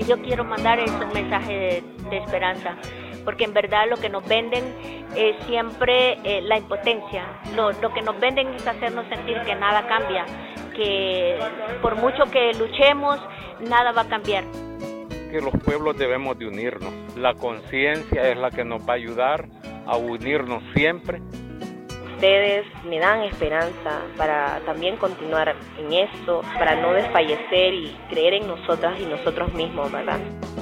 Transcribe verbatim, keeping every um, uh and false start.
yo quiero mandar es un mensaje de, de esperanza, porque en verdad lo que nos venden es siempre eh, la impotencia. Lo, lo que nos venden es hacernos sentir que nada cambia, que por mucho que luchemos, nada va a cambiar. Que los pueblos debemos de unirnos. La conciencia es la que nos va a ayudar a unirnos siempre. Ustedes me dan esperanza para también continuar en esto, para no desfallecer y creer en nosotras y nosotros mismos, ¿verdad?